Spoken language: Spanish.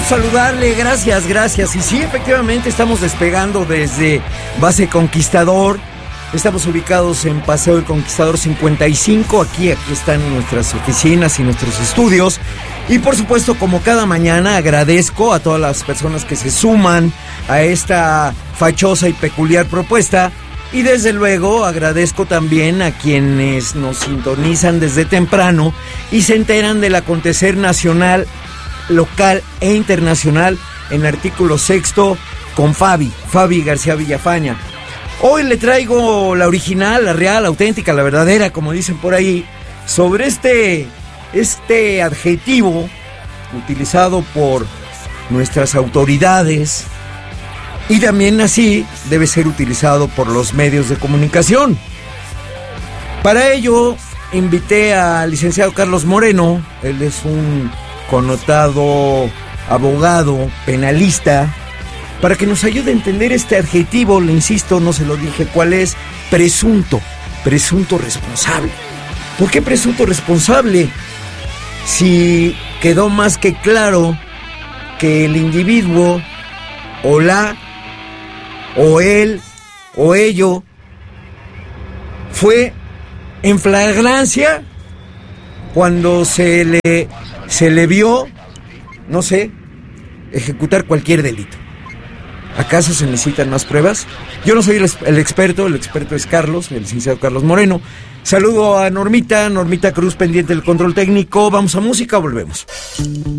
saludarle, gracias. Y sí, efectivamente, estamos despegando desde Base Conquistador. Estamos ubicados en Paseo del Conquistador 55. Aquí están nuestras oficinas y nuestros estudios. Y por supuesto, como cada mañana, agradezco a todas las personas que se suman a esta fachosa y peculiar propuesta. Y desde luego agradezco también a quienes nos sintonizan desde temprano y se enteran del acontecer nacional, local e internacional en Artículo Sexto con Fabi García Villafaña. Hoy le traigo la original, la real, la auténtica, la verdadera, como dicen por ahí, sobre este adjetivo utilizado por nuestras autoridades y también así debe ser utilizado por los medios de comunicación. Para ello invité al licenciado Carlos Moreno. Él es un connotado abogado penalista, para que nos ayude a entender este adjetivo. Le insisto, no se lo dije cuál es: presunto responsable. ¿Por qué presunto responsable? Si quedó más que claro que el individuo, o la, o él, o ello, fue en flagrancia cuando se le vio, no sé, ejecutar cualquier delito. ¿Acaso se necesitan más pruebas? Yo no soy el experto es Carlos, el licenciado Carlos Moreno. Saludo a Normita Cruz, pendiente del control técnico. Vamos a música, volvemos.